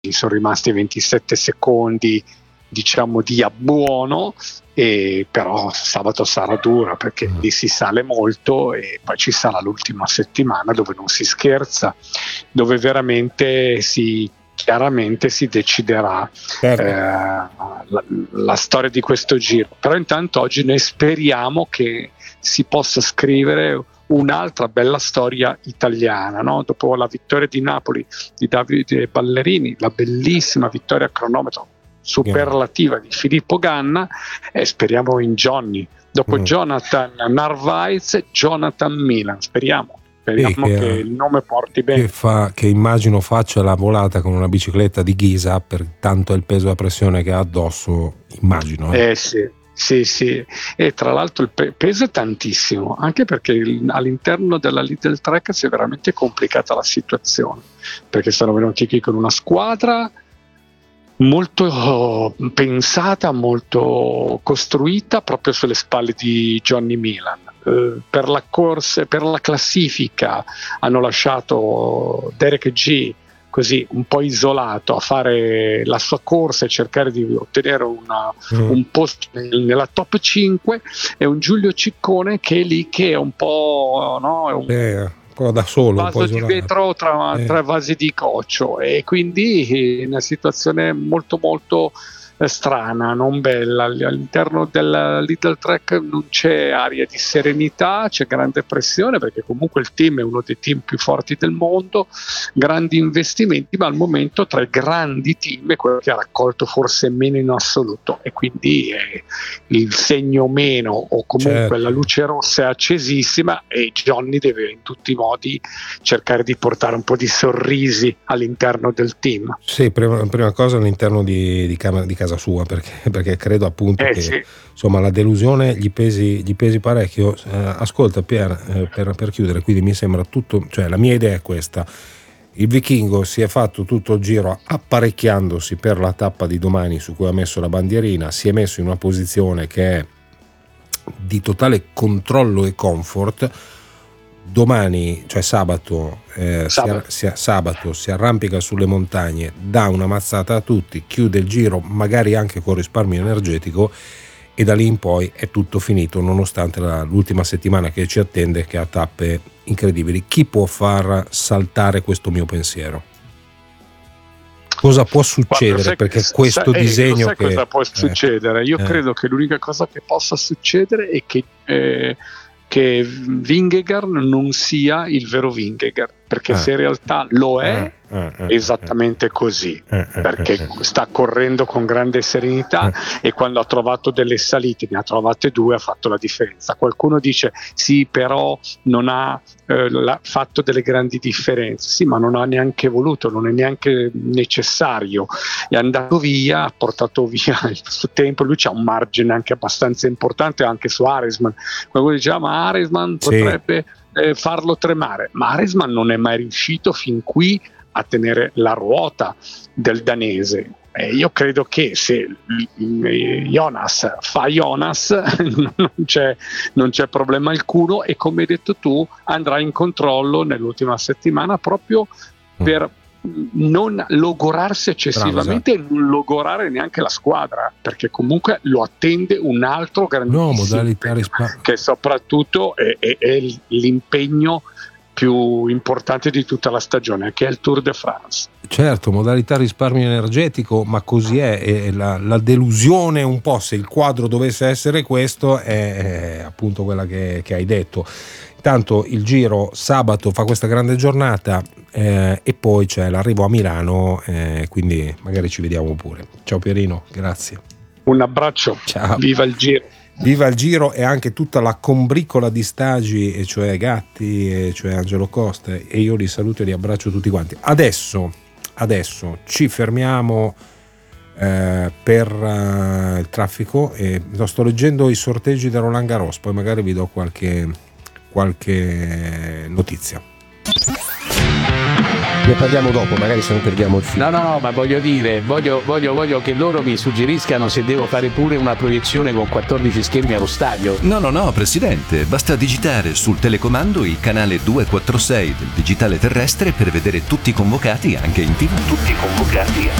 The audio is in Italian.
sono rimasti 27 secondi diciamo di abbuono, e però sabato sarà dura perché lì si sale molto, e poi ci sarà l'ultima settimana dove non si scherza, dove veramente chiaramente si deciderà la storia di questo giro. Però intanto oggi noi speriamo che si possa scrivere un'altra bella storia italiana, no? Dopo la vittoria di Napoli di Davide Ballerini, la bellissima vittoria a cronometro superlativa di Filippo Ganna, e speriamo in Johnny. Dopo Jonathan Narvaez, Jonathan Milan, speriamo che il nome porti bene. Che immagino faccia la volata con una bicicletta di ghisa, per tanto è il peso e la pressione che ha addosso, immagino. Sì, e tra l'altro il peso è tantissimo, anche perché all'interno della Lidl Trek si è veramente complicata la situazione, perché stanno venuti qui con una squadra molto pensata, molto costruita proprio sulle spalle di Johnny Milan. Per la corsa, per la classifica hanno lasciato Derek G così un po' isolato a fare la sua corsa e cercare di ottenere un posto nella top 5, e un Giulio Ciccone che è lì, che è un po', no? È un da solo, vaso di vetro tra vasi di coccio, e quindi una situazione molto molto strana, non bella. All'interno della Lidl Trek non c'è aria di serenità, c'è grande pressione, perché comunque il team è uno dei team più forti del mondo, grandi investimenti, ma al momento tra i grandi team è quello che ha raccolto forse meno in assoluto, e quindi il segno meno, o comunque la luce rossa è accesissima, e Johnny deve in tutti i modi cercare di portare un po' di sorrisi all'interno del team. Sì, prima cosa all'interno di casa sua, perché credo appunto che insomma la delusione gli pesi parecchio. Ascolta Pier, per chiudere, quindi mi sembra tutto, cioè la mia idea è questa: il Vichingo si è fatto tutto il giro apparecchiandosi per la tappa di domani su cui ha messo la bandierina, si è messo in una posizione che è di totale controllo e comfort. Domani, cioè sabato si arrampica sulle montagne, dà una mazzata a tutti, chiude il giro magari anche con risparmio energetico, e da lì in poi è tutto finito, nonostante l'ultima settimana che ci attende, che ha tappe incredibili. Chi può far saltare questo mio pensiero? Cosa può succedere? Perché questo disegno cosa può succedere? Io credo che l'unica cosa che possa succedere è che Vingegaard non sia il vero Vingegaard, perché se in realtà lo è esattamente così, perché sta correndo con grande serenità, e quando ha trovato delle salite, ne ha trovate 2, ha fatto la differenza. Qualcuno dice sì, però non ha fatto delle grandi differenze. Sì, ma non ha neanche voluto, non è neanche necessario, è andato via, ha portato via il suo tempo. Lui c'ha un margine anche abbastanza importante anche su Aresman. Qualcuno diceva ma Aresman potrebbe farlo tremare, ma Aresman non è mai riuscito fin qui a tenere la ruota del danese. Io credo che se Jonas fa Jonas non c'è problema alcuno, e come hai detto tu andrà in controllo nell'ultima settimana proprio per non logorarsi eccessivamente, e non logorare neanche la squadra, perché comunque lo attende un altro grandissimo impegno, che soprattutto è l'impegno più importante di tutta la stagione, che è il Tour de France. Certo, modalità risparmio energetico, ma così è la delusione un po', se il quadro dovesse essere questo, è appunto quella che hai detto. Intanto il Giro sabato fa questa grande giornata, e poi c'è l'arrivo a Milano, quindi magari ci vediamo pure. Ciao Pierino, grazie. Un abbraccio. Ciao. Viva il Giro. Viva il Giro, e anche tutta la combricola di stagi, e cioè Gatti, e cioè Angelo Costa, e io li saluto e li abbraccio tutti quanti. Adesso ci fermiamo per il traffico, e sto leggendo i sorteggi da Roland Garros, poi magari vi do qualche notizia. Ne parliamo dopo, magari se non perdiamo il filo. No, ma voglio dire, voglio che loro mi suggeriscano se devo fare pure una proiezione con 14 schermi allo stadio. No, Presidente, basta digitare sul telecomando il canale 246 del digitale terrestre per vedere tutti convocati anche in TV.